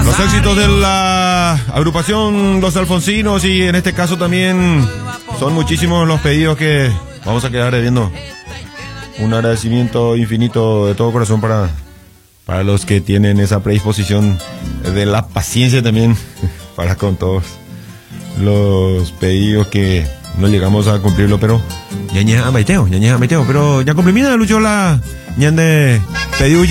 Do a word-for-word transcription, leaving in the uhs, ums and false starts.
Los éxitos de la agrupación Los Alfonsinos, y en este caso también son muchísimos los pedidos que vamos a quedar debiendo. Un agradecimiento infinito de todo corazón para, para los que tienen esa predisposición de la paciencia también para con todos los pedidos que no llegamos a cumplirlo, pero ya ña maiteo, ya ña maiteo, pero ya cumplimina Lucho la ñan de pedido.